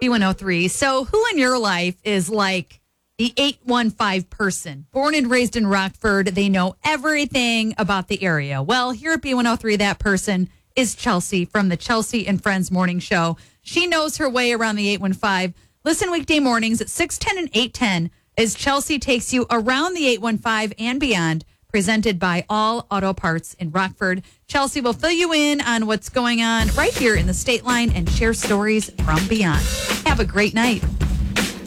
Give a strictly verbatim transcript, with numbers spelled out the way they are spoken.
B one oh three. So who in your life is like the eight one five person? Born and raised in Rockford, they know everything about the area. Well, here at B one oh three, that person is Chelsea from the Chelsea and Friends Morning Show. She knows her way around the eight one five. Listen weekday mornings at six ten and eight ten as Chelsea takes you around the eight one five and beyond, presented by All Auto Parts in Rockford. Chelsea will fill you in on what's going on right here in the State Line and share stories from beyond. Have a great night.